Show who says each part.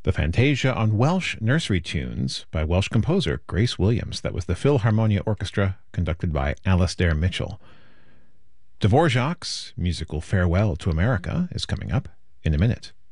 Speaker 1: The Fantasia on Welsh Nursery Tunes by Welsh composer Grace Williams. That was the Philharmonia Orchestra, conducted by Alastair Mitchell. Dvorak's musical Farewell to America is coming up in a minute.